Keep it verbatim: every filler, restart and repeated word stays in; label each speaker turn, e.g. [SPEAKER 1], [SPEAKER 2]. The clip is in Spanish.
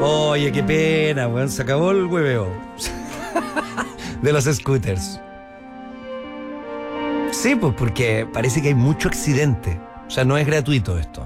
[SPEAKER 1] Oye, qué pena, weón. Se acabó el hueveo de los scooters. Sí, pues porque parece que hay mucho accidente. O sea, no es gratuito esto.